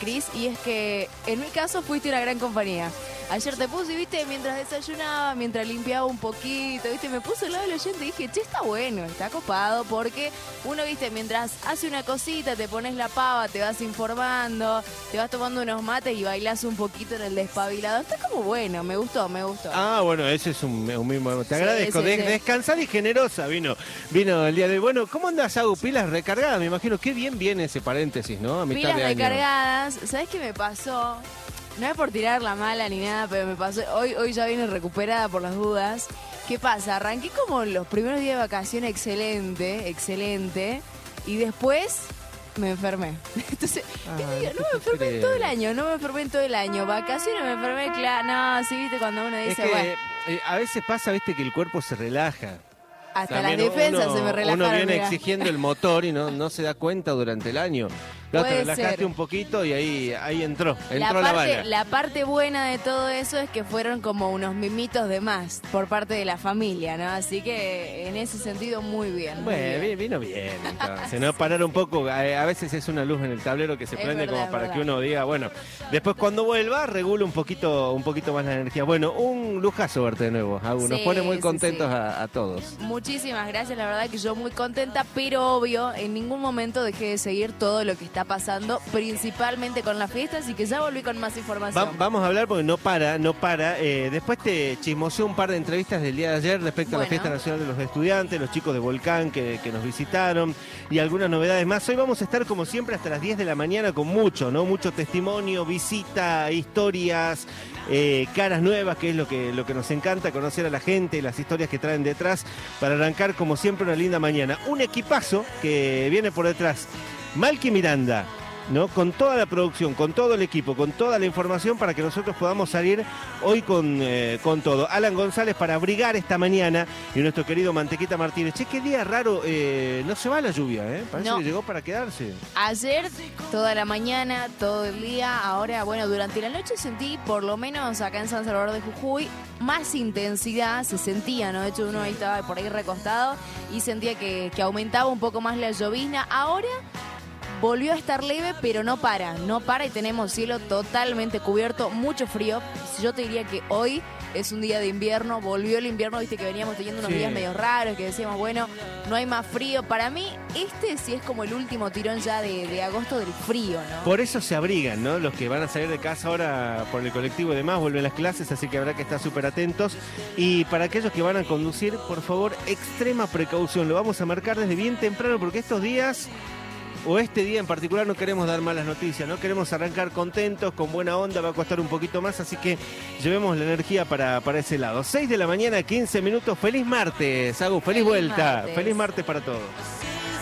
Cris, y es que en mi caso fuiste una gran compañía. Ayer te puse, viste, mientras desayunaba, mientras limpiaba un poquito, viste, me puse al lado del oyente y dije, che, está bueno, está copado, porque uno, viste, mientras hace una cosita, te pones la pava, te vas informando, te vas tomando unos mates y bailás un poquito en el despabilado. Está como bueno, me gustó. Ah, bueno, ese es un mismo. Te agradezco. Sí. Descansada y generosa vino el día de hoy. Bueno, ¿cómo andas, Agus? Pilas recargadas, me imagino. Qué bien viene ese paréntesis, ¿no? A mitad Pilas de año. recargadas, ¿sabés qué me pasó? No es por tirar la mala ni nada, pero me pasó. Hoy ya vine recuperada por las dudas. ¿Qué pasa? Arranqué como los primeros días de vacaciones excelente. Y después me enfermé. Entonces, digo, no me enfermé en todo el año. Vacaciones me enfermé, claro. No, sí, viste, cuando uno dice, Es que, bueno. a veces pasa, viste, que el cuerpo se relaja. Hasta También las defensas se me relajaron. Uno viene mirá. exigiendo el motor y no se da cuenta durante el año. Claro, te Puede relajaste ser. un poquito y ahí entró la bala. La parte buena de todo eso es que fueron como unos mimitos de más por parte de la familia, ¿no? Así que en ese sentido muy bien. Bueno, vino bien, entonces, ¿no? Parar un poco, a veces es una luz en el tablero que se prende verdad, como para verdad. que uno diga, bueno, después cuando vuelva regula un poquito más la energía. Bueno, un lujazo verte de nuevo, Agus. Nos Sí, pone muy sí, contentos sí. a todos. Muchísimas gracias, la verdad que yo muy contenta, pero obvio, en ningún momento dejé de seguir todo lo que está pasando, principalmente con las fiestas, y que ya volví con más información. Vamos a hablar porque no para. Después te chismoseó un par de entrevistas del día de ayer respecto a la Fiesta Nacional de los Estudiantes, los chicos de Volcán que nos visitaron y algunas novedades más. Hoy vamos a estar como siempre hasta las 10 de la mañana con mucho testimonio, visita, historias, caras nuevas, que es lo que nos encanta, conocer a la gente, las historias que traen detrás, para arrancar como siempre una linda mañana. Un equipazo que viene por detrás. Malky Miranda, ¿no? Con toda la producción, con todo el equipo, con toda la información para que nosotros podamos salir hoy con todo. Alan González para abrigar esta mañana y nuestro querido Mantequita Martínez. Che, qué día raro, no se va la lluvia, parece que llegó para quedarse. Ayer, toda la mañana, todo el día, ahora, bueno, durante la noche sentí, por lo menos acá en San Salvador de Jujuy, más intensidad, se sentía, ¿no? De hecho, uno ahí estaba por ahí recostado y sentía que aumentaba un poco más la llovizna. Ahora volvió a estar leve, pero no para y tenemos cielo totalmente cubierto, mucho frío. Yo te diría que hoy es un día de invierno, volvió el invierno, viste que veníamos teniendo unos días medio raros, que decíamos, bueno, no hay más frío. Para mí, sí es como el último tirón ya de agosto del frío, ¿no? Por eso se abrigan, ¿no? Los que van a salir de casa ahora por el colectivo y demás, vuelven las clases, así que habrá que estar súper atentos. Y para aquellos que van a conducir, por favor, extrema precaución. Lo vamos a marcar desde bien temprano porque estos días, o este día en particular, no queremos dar malas noticias, no queremos arrancar contentos, con buena onda, va a costar un poquito más, así que llevemos la energía para ese lado. 6 de la mañana, 15 minutos, feliz martes, Agus, feliz vuelta, martes. feliz martes para todos.